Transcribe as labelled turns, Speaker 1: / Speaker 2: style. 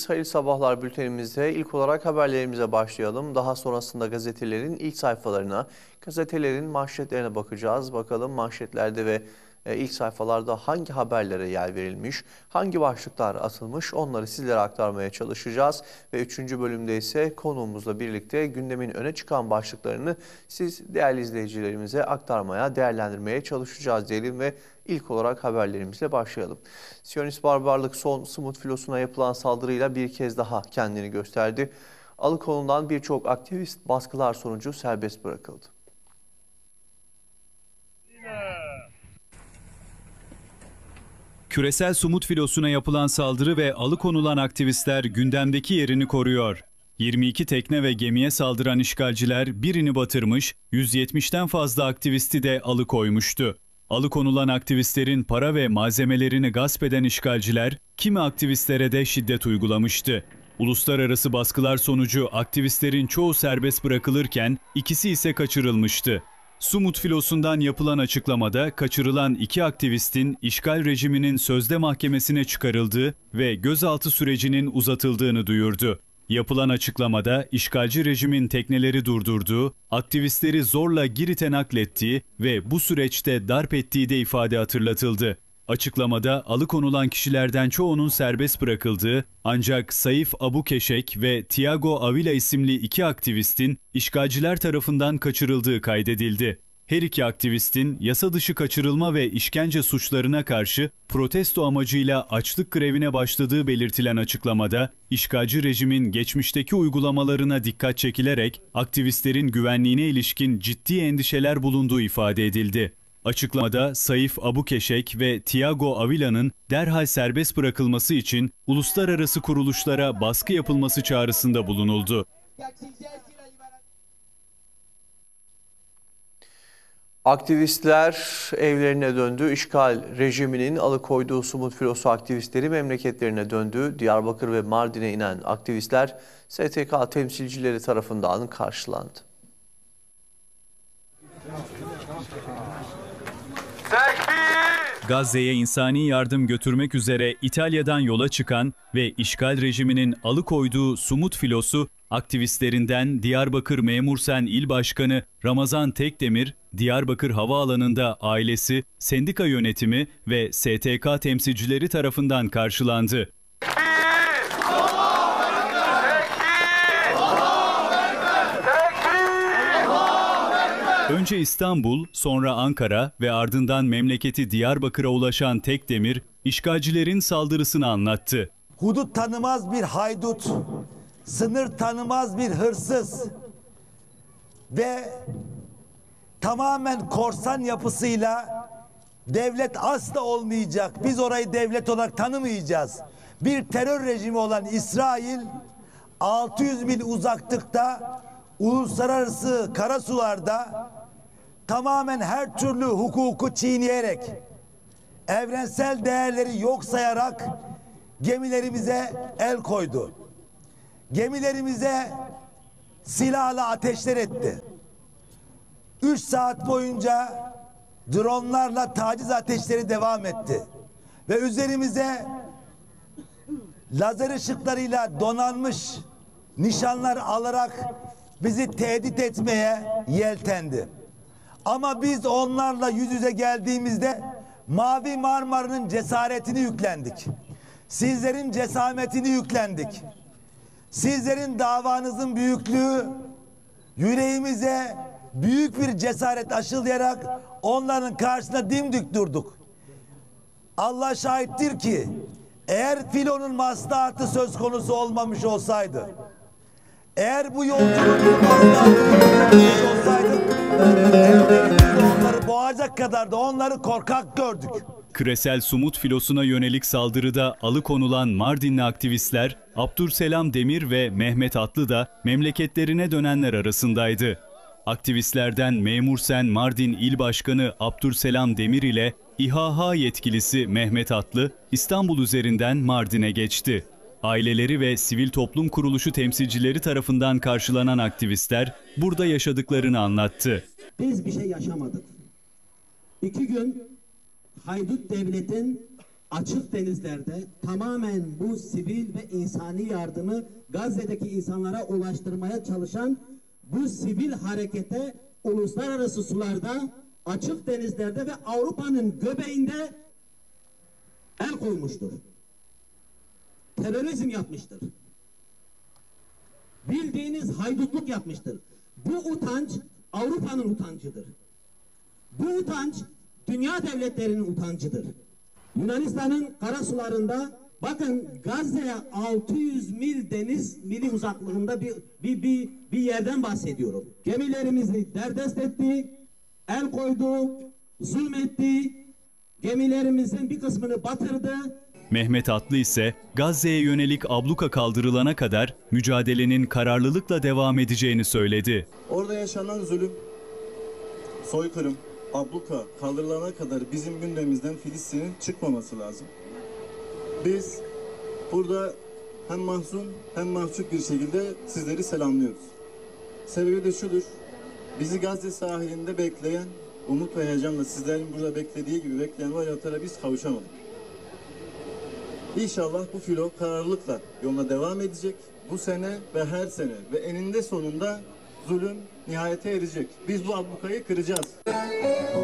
Speaker 1: birlikteyiz. Hayırlı sabahlar bültenimizde ilk olarak haberlerimize başlayalım. Daha sonrasında gazetelerin ilk sayfalarına, gazetelerin manşetlerine bakacağız. Bakalım manşetlerde ve ilk sayfalarda hangi haberlere yer verilmiş, hangi başlıklar atılmış onları sizlere aktarmaya çalışacağız. Ve 3. bölümde ise konuğumuzla birlikte gündemin öne çıkan başlıklarını siz değerli izleyicilerimize aktarmaya, değerlendirmeye çalışacağız diyelim ve ilk olarak haberlerimizle başlayalım. Siyonist barbarlık son Sumut filosuna yapılan saldırıyla bir kez daha kendini gösterdi. Alıkonulan birçok aktivist baskılar sonucu serbest bırakıldı.
Speaker 2: Küresel Sumut filosuna yapılan saldırı ve alıkonulan aktivistler gündemdeki yerini koruyor. 22 tekne ve gemiye saldıran işgalciler birini batırmış, 170'ten fazla aktivisti de alıkoymuştu. Alıkonulan aktivistlerin para ve malzemelerini gasp eden işgalciler, kimi aktivistlere de şiddet uygulamıştı. Uluslararası baskılar sonucu aktivistlerin çoğu serbest bırakılırken ikisi ise kaçırılmıştı. Sumut filosundan yapılan açıklamada kaçırılan 2 aktivistin işgal rejiminin sözde mahkemesine çıkarıldığı ve gözaltı sürecinin uzatıldığını duyurdu. Yapılan açıklamada işgalci rejimin tekneleri durdurduğu, aktivistleri zorla Girit'e naklettiği ve bu süreçte darp ettiği de ifade hatırlatıldı. Açıklamada alıkonulan kişilerden çoğunun serbest bırakıldığı ancak Saif Abu Keşek ve Tiago Avila isimli 2 aktivistin işgalciler tarafından kaçırıldığı kaydedildi. Her 2 aktivistin yasa dışı kaçırılma ve işkence suçlarına karşı protesto amacıyla açlık grevine başladığı belirtilen açıklamada, işgalci rejimin geçmişteki uygulamalarına dikkat çekilerek aktivistlerin güvenliğine ilişkin ciddi endişeler bulunduğu ifade edildi. Açıklamada Saif Abu Keşek ve Tiago Avila'nın derhal serbest bırakılması için uluslararası kuruluşlara baskı yapılması çağrısında bulunuldu.
Speaker 1: Aktivistler evlerine döndü. İşgal rejiminin alıkoyduğu Sumut filosu aktivistleri memleketlerine döndü. Diyarbakır ve Mardin'e inen aktivistler STK temsilcileri tarafından karşılandı.
Speaker 2: Gazze'ye insani yardım götürmek üzere İtalya'dan yola çıkan ve işgal rejiminin alıkoyduğu Sumut filosu aktivistlerinden Diyarbakır Memursen İl Başkanı Ramazan Tekdemir, Diyarbakır Havaalanı'nda ailesi, sendika yönetimi ve STK temsilcileri tarafından karşılandı. Önce İstanbul, sonra Ankara ve ardından memleketi Diyarbakır'a ulaşan Tekdemir, işgalcilerin saldırısını anlattı.
Speaker 3: Hudut tanımaz bir haydut, sınır tanımaz bir hırsız ve tamamen korsan yapısıyla devlet asla olmayacak. Biz orayı devlet olarak tanımayacağız. Bir terör rejimi olan İsrail 600 mil uzaklıkta uluslararası karasularda tamamen her türlü hukuku çiğneyerek, evrensel değerleri yok sayarak gemilerimize el koydu. Gemilerimize silahla ateşler etti. 3 saat boyunca dronlarla taciz ateşleri devam etti. Ve üzerimize lazer ışıklarıyla donanmış nişanlar alarak bizi tehdit etmeye yeltendi. Ama biz onlarla yüz yüze geldiğimizde Mavi Marmara'nın cesaretini yüklendik. Sizlerin cesametini yüklendik. Sizlerin davanızın büyüklüğü yüreğimize büyük bir cesaret aşılayarak onların karşısında dimdik durduk. Allah şahittir ki eğer filonun maslahatı söz konusu olmamış olsaydı, eğer bu yolculuğun maslahatı olsaydı, ellerimizle onları boğacak kadar da onları korkak gördük.
Speaker 2: Küresel Sumut filosuna yönelik saldırıda alıkonulan Mardinli aktivistler Abdurselam Demir ve Mehmet Atlı da memleketlerine dönenler arasındaydı. Aktivistlerden Memursen Mardin İl Başkanı Abdurselam Demir ile İHH yetkilisi Mehmet Atlı İstanbul üzerinden Mardin'e geçti. Aileleri ve sivil toplum kuruluşu temsilcileri tarafından karşılanan aktivistler burada yaşadıklarını anlattı.
Speaker 4: Biz bir şey yaşamadık. 2 gün haydut devletin açık denizlerde tamamen bu sivil ve insani yardımı Gazze'deki insanlara ulaştırmaya çalışan bu sivil harekete uluslararası sularda, açık denizlerde ve Avrupa'nın göbeğinde el koymuştur. Terörizm yapmıştır. Bildiğiniz haydutluk yapmıştır. Bu utanç Avrupa'nın utancıdır. Bu utanç dünya devletlerinin utancıdır. Yunanistan'ın karasularında bakın Gazze'ye 600 mil deniz mili uzaklığında bir yerden bahsediyorum. Gemilerimizi derdest etti, el koydu, zulmetti, gemilerimizin bir kısmını batırdı.
Speaker 2: Mehmet Atlı ise Gazze'ye yönelik abluka kaldırılana kadar mücadelenin kararlılıkla devam edeceğini söyledi.
Speaker 5: Orada yaşanan zulüm, soykırım, abluka kaldırılana kadar bizim gündemimizden Filistin'in çıkmaması lazım. Biz burada hem mahzun hem mahcup bir şekilde sizleri selamlıyoruz. Sebebi de şudur, bizi Gazze sahilinde bekleyen, umut ve heyecanla sizlerin burada beklediği gibi bekleyen varyatlara biz kavuşamadık. İnşallah bu filo kararlılıkla yoluna devam edecek. Bu sene ve her sene ve eninde sonunda zulüm nihayete erecek. Biz bu ablukayı kıracağız.